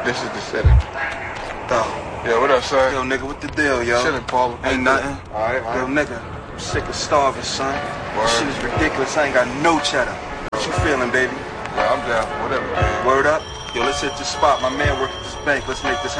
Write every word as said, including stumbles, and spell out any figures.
This is the setting. Dog. Yeah, what up, son? Yo, nigga, what the deal, yo? Chillin', Paul. Ain't nothing. Alright, Yo, alright. nigga, I'm sick of starving, son. Word. This shit is ridiculous. I ain't got no cheddar. What you feeling, baby? Yeah, I'm down. Whatever, man. Word up? Yo, let's hit this spot. My man work at this bank. Let's make this happen.